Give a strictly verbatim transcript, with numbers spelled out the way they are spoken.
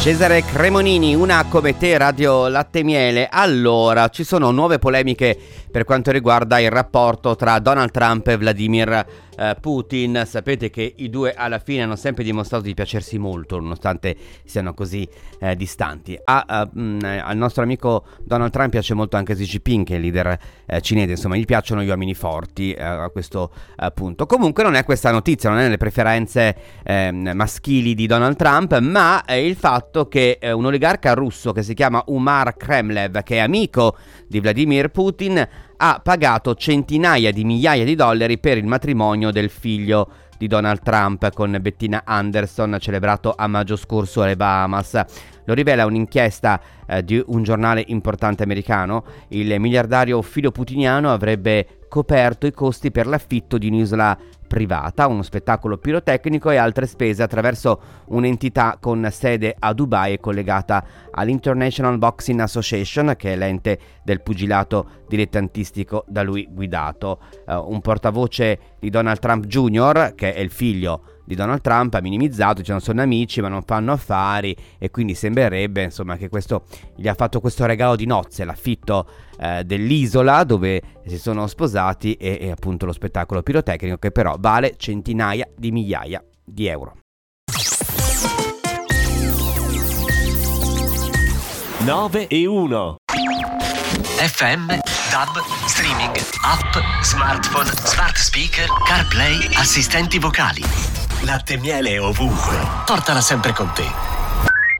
Cesare Cremonini, una come te, Radio Latte Miele. Allora, ci sono nuove polemiche per quanto riguarda il rapporto tra Donald Trump e Vladimir eh, Putin. Sapete che i due alla fine hanno sempre dimostrato di piacersi molto, nonostante siano così eh, distanti. A, a, mh, al nostro amico Donald Trump piace molto anche Xi Jinping, che è il leader eh, cinese, insomma gli piacciono gli uomini forti eh, a questo eh, punto. Comunque non è questa notizia, non è nelle preferenze eh, maschili di Donald Trump, ma è il fatto che eh, un oligarca russo che si chiama Umar Kremlev, che è amico di Vladimir Putin, ha pagato centinaia di migliaia di dollari per il matrimonio del figlio di Donald Trump con Bettina Anderson, celebrato a maggio scorso alle Bahamas. Lo rivela un'inchiesta eh, di un giornale importante americano. Il miliardario filo putiniano avrebbe coperto i costi per l'affitto di un'isola privata, uno spettacolo pirotecnico e altre spese attraverso un'entità con sede a Dubai e collegata all'International Boxing Association, che è l'ente del pugilato dilettantistico da lui guidato. Uh, un portavoce di Donald Trump Junior, che è il figlio di Donald Trump, ha minimizzato, cioè non sono amici ma non fanno affari, e quindi sembrerebbe insomma che questo gli ha fatto questo regalo di nozze, l'affitto eh, dell'isola dove si sono sposati e, e appunto lo spettacolo pirotecnico, che però vale centinaia di migliaia di euro. nove e uno F M, D A B, streaming, app, smartphone, smart speaker, CarPlay, assistenti vocali. Latte Miele ovunque. Portala sempre con te.